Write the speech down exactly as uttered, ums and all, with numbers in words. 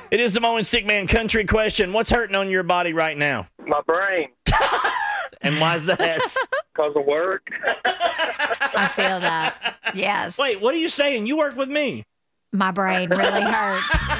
It is the Mo and Stick Man country question. What's hurting on your body right now? My brain. And why's that? Because of work. I feel that. Yes. Wait, what are you saying? You work with me. My brain really hurts.